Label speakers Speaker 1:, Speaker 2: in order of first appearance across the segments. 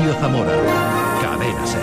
Speaker 1: Radio Zamora. Cadena SER.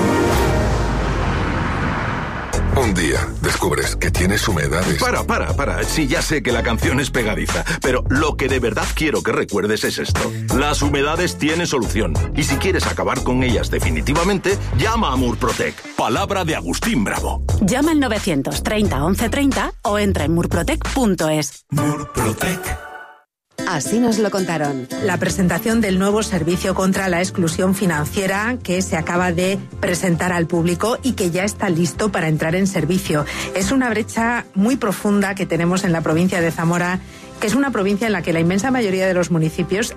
Speaker 2: Un día descubres que tienes humedades.
Speaker 3: Para. Sí, ya sé que la canción es pegadiza, pero lo que de verdad quiero que recuerdes es esto. Las humedades tienen solución. Y si quieres acabar con ellas definitivamente, llama a Murprotec. Palabra de Agustín Bravo.
Speaker 4: Llama al 930 1130 o entra en murprotec.es.
Speaker 3: Murprotec.
Speaker 5: Así nos lo contaron.
Speaker 6: La presentación del nuevo servicio contra la exclusión financiera que se acaba de presentar al público y que ya está listo para entrar en servicio. Es una brecha muy profunda que tenemos en la provincia de Zamora, que es una provincia en la que la inmensa mayoría de los municipios,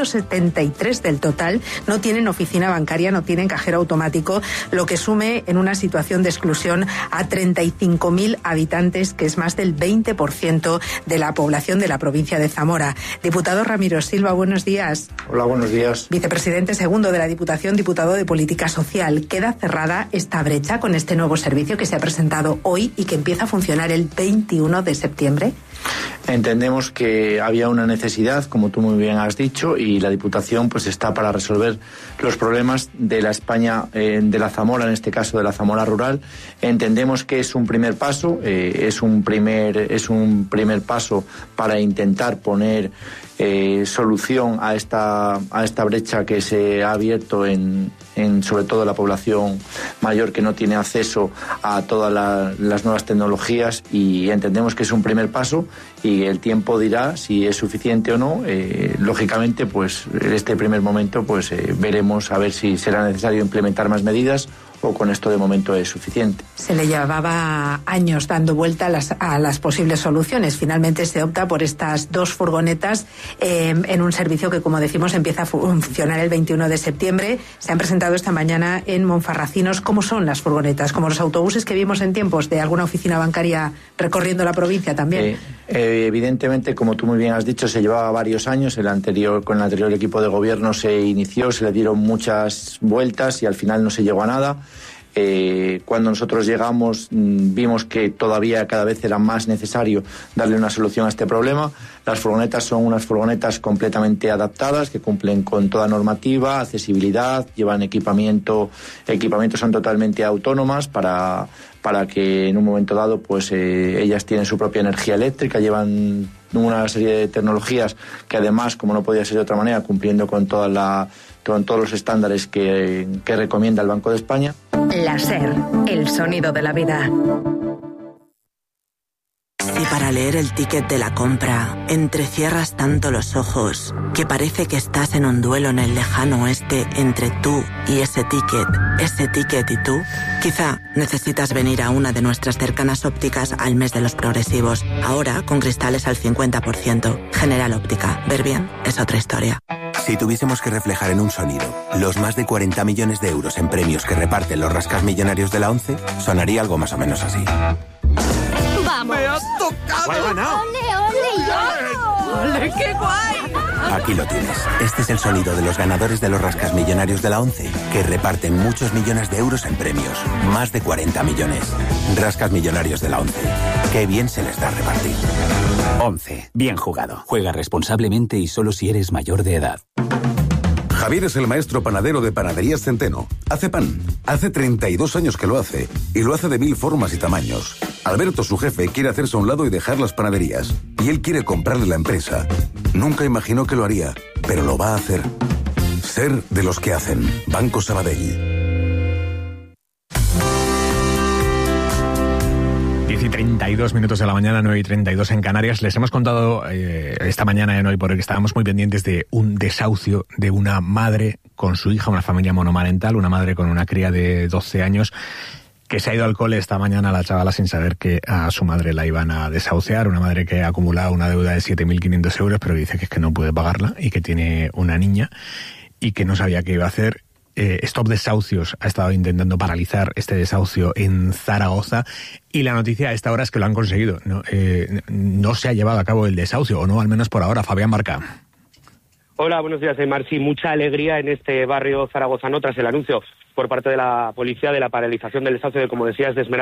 Speaker 6: 173 del total, no tienen oficina bancaria, no tienen cajero automático, lo que sume en una situación de exclusión a 35.000 habitantes, que es más del 20% de la población de la provincia de Zamora. Diputado Ramiro Silva, buenos días.
Speaker 7: Hola, buenos días.
Speaker 6: Vicepresidente segundo de la Diputación, diputado de Política Social. ¿Queda cerrada esta brecha con este nuevo servicio que se ha presentado hoy y que empieza a funcionar el 21 de septiembre?
Speaker 7: Entendemos que había una necesidad, como tú muy bien has dicho, y la Diputación pues está para resolver los problemas de la España, de la Zamora, en este caso de la Zamora rural. Entendemos que es un primer paso, es un primer paso para intentar poner solución a esta brecha que se ha abierto en sobre todo la población mayor, que no tiene acceso a todas las nuevas tecnologías, y entendemos que es un primer paso y el tiempo dirá si es suficiente o no. Lógicamente, pues en este primer momento pues veremos a ver si será necesario implementar más medidas o con esto de momento es suficiente.
Speaker 6: Se le llevaba años dando vuelta a las posibles soluciones. Finalmente se opta por estas 2 furgonetas en un servicio que, como decimos, empieza a funcionar el 21 de septiembre. Se han presentado esta mañana en Monfarracinos. ¿Cómo son las furgonetas? ¿Como los autobuses que vimos en tiempos de alguna oficina bancaria recorriendo la provincia también?
Speaker 7: Evidentemente, como tú muy bien has dicho, se llevaba varios años. Con el anterior equipo de gobierno se inició, se le dieron muchas vueltas y al final no se llegó a nada. Cuando nosotros llegamos vimos que todavía cada vez era más necesario darle una solución a este problema. Las furgonetas son unas furgonetas completamente adaptadas que cumplen con toda normativa, accesibilidad, llevan equipamientos son totalmente autónomas para que en un momento dado pues ellas tienen su propia energía eléctrica, llevan una serie de tecnologías que además, como no podía ser de otra manera, cumpliendo con todos los estándares que recomienda el Banco de España.
Speaker 4: La SER, el sonido de la vida.
Speaker 8: Si para leer el ticket de la compra entrecierras tanto los ojos que parece que estás en un duelo en el lejano oeste entre tú y ese ticket y tú, quizá necesitas venir a una de nuestras cercanas ópticas al mes de los progresivos. Ahora con cristales al 50%. General Óptica. Ver bien es otra historia.
Speaker 9: Si tuviésemos que reflejar en un sonido los más de 40 millones de euros en premios que reparten los rascasmillonarios de la ONCE, sonaría algo más o menos así.
Speaker 10: ¡Vamos!
Speaker 9: ¡Me has tocado!
Speaker 10: ¡Cuál ganado! ¡Ole, ole! ¡Ole, qué guay!
Speaker 9: Aquí lo tienes. Este es el sonido de los ganadores de los rascasmillonarios de la ONCE, que reparten muchos millones de euros en premios. Más de 40 millones. Rascasmillonarios de la ONCE. Qué bien se les da repartir.
Speaker 11: ONCE. Bien jugado. Juega responsablemente y solo si eres mayor de edad.
Speaker 12: Javier es el maestro panadero de Panaderías Centeno. Hace pan. Hace 32 años que lo hace. Y lo hace de 1000 formas y tamaños. Alberto, su jefe, quiere hacerse a un lado y dejar las panaderías. Y él quiere comprarle la empresa. Nunca imaginó que lo haría, pero lo va a hacer. Ser de los que hacen. Banco Sabadell.
Speaker 13: 10:32 de la mañana, 9:32 en Canarias. Les hemos contado esta mañana en Hoy Por Hoy que estábamos muy pendientes de un desahucio de una madre con su hija, una familia monomarental, una madre con una cría de 12 años que se ha ido al cole esta mañana, la chavala, sin saber que a su madre la iban a desahuciar. Una madre que ha acumulado una deuda de 7.500 euros, pero dice que es que no puede pagarla y que tiene una niña y que no sabía qué iba a hacer. Stop Desahucios ha estado intentando paralizar este desahucio en Zaragoza y la noticia a esta hora es que lo han conseguido. No se ha llevado a cabo el desahucio, o no, al menos por ahora. Fabián Barca.
Speaker 14: Hola, buenos días, Aymar. Sí, mucha alegría en este barrio zaragozano tras el anuncio por parte de la policía de la paralización del desahucio de, como decías, de Esmeralda.